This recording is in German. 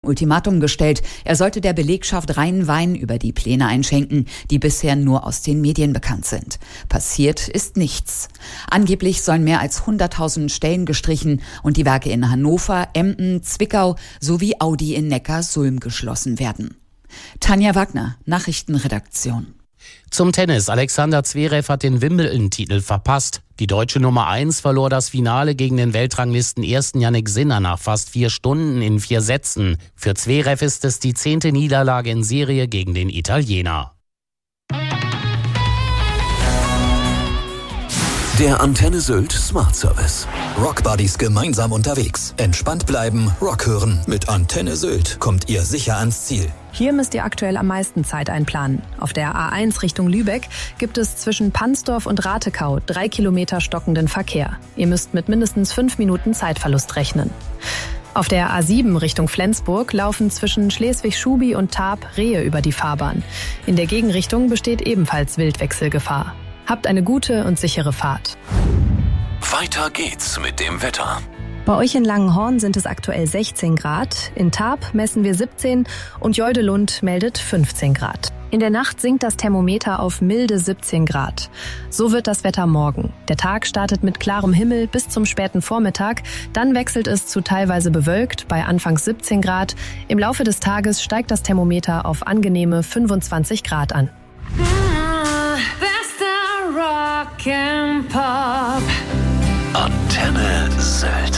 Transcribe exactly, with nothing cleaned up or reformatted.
Ultimatum gestellt. Er sollte der Belegschaft reinen Wein über die Pläne einschenken, die bisher nur aus den Medien bekannt sind. Passiert ist nichts. Angeblich sollen mehr als hunderttausend Stellen gestrichen und die Werke in Hannover, Emden, Zwickau sowie Audi in Neckarsulm geschlossen werden. Tanja Wagner, Nachrichtenredaktion. Zum Tennis. Alexander Zverev hat den Wimbledon-Titel verpasst. Die deutsche Nummer eins verlor das Finale gegen den Weltranglisten-Ersten Jannik Sinner nach fast vier Stunden in vier Sätzen. Für Zverev ist es die zehnte Niederlage in Serie gegen den Italiener. Der Antenne Sylt Smart Service. Rock Buddies gemeinsam unterwegs. Entspannt bleiben, Rock hören. Mit Antenne Sylt kommt ihr sicher ans Ziel. Hier müsst ihr aktuell am meisten Zeit einplanen. Auf der A eins Richtung Lübeck gibt es zwischen Pansdorf und Ratekau drei Kilometer stockenden Verkehr. Ihr müsst mit mindestens fünf Minuten Zeitverlust rechnen. Auf der A sieben Richtung Flensburg laufen zwischen Schleswig-Schubi und Tarp Rehe über die Fahrbahn. In der Gegenrichtung besteht ebenfalls Wildwechselgefahr. Habt eine gute und sichere Fahrt. Weiter geht's mit dem Wetter. Bei euch in Langenhorn sind es aktuell sechzehn Grad, in Tarp messen wir siebzehn und Joldelund meldet fünfzehn Grad. In der Nacht sinkt das Thermometer auf milde siebzehn Grad. So wird das Wetter morgen. Der Tag startet mit klarem Himmel bis zum späten Vormittag, dann wechselt es zu teilweise bewölkt bei anfangs siebzehn Grad. Im Laufe des Tages steigt das Thermometer auf angenehme fünfundzwanzig Grad an. Rock and Pop. Antenne Sylt.